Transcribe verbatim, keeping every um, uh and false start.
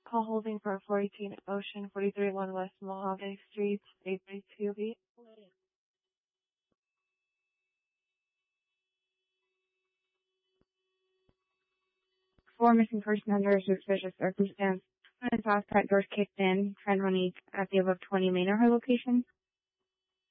Call holding for four eighteen Ocean, forty-three one West Mojave Street, eight three two eight. Four missing person under suspicious circumstance. When the suspect doors kicked in, Trent Ronique at the above twenty Manor High location.